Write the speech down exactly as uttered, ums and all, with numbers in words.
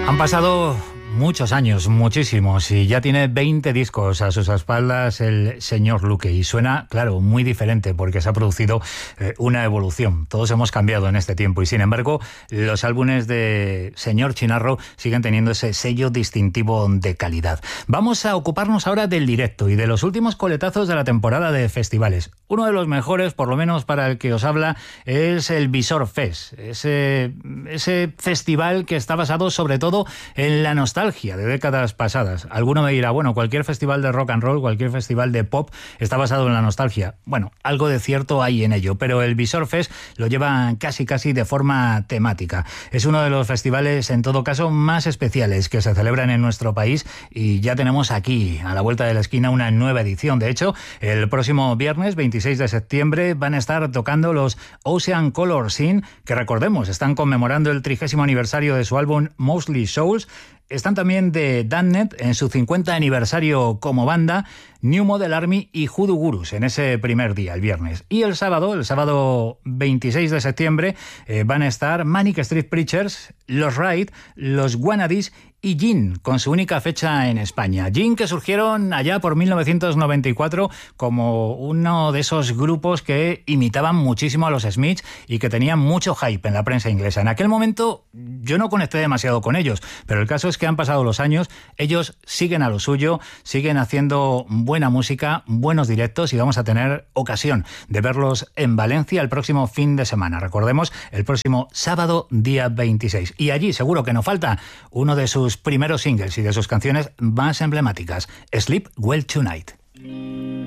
Han pasado muchos años, muchísimos, y ya tiene veinte discos a sus espaldas el señor Luque, y suena, claro, muy diferente porque se ha producido eh, una evolución. Todos hemos cambiado en este tiempo y, sin embargo, los álbumes de señor Chinarro siguen teniendo ese sello distintivo de calidad. Vamos a ocuparnos ahora del directo y de los últimos coletazos de la temporada de festivales. Uno de los mejores, por lo menos para el que os habla, es el Visor Fest, ese, ese festival que está basado sobre todo en la nostalgia de décadas pasadas. Alguno me dirá, bueno, cualquier festival de rock and roll, cualquier festival de pop está basado en la nostalgia. Bueno, algo de cierto hay en ello, pero el Visor Fest lo lleva casi casi de forma temática. Es uno de los festivales, en todo caso, más especiales que se celebran en nuestro país, y ya tenemos aquí, a la vuelta de la esquina, una nueva edición. De hecho, el próximo viernes, veintiséis de septiembre, van a estar tocando los Ocean Color Scene, que, recordemos, están conmemorando el trigésimo aniversario de su álbum Mostly Souls. Están también de Damned en su cincuenta aniversario como banda, New Model Army y Hoodoo Gurus en ese primer día, el viernes. Y el sábado, el sábado veintiséis de septiembre, eh, van a estar Manic Street Preachers, Los Raid, Los Wannadies y Gin, con su única fecha en España. Gin, que surgieron allá por mil novecientos noventa y cuatro como uno de esos grupos que imitaban muchísimo a los Smiths y que tenían mucho hype en la prensa inglesa. En aquel momento yo no conecté demasiado con ellos, pero el caso es que han pasado los años, ellos siguen a lo suyo, siguen haciendo buena música, buenos directos, y vamos a tener ocasión de verlos en Valencia el próximo fin de semana. Recordemos, el próximo sábado, día veintiséis. Y allí seguro que no falta uno de sus primeros singles y de sus canciones más emblemáticas, Sleep Well Tonight.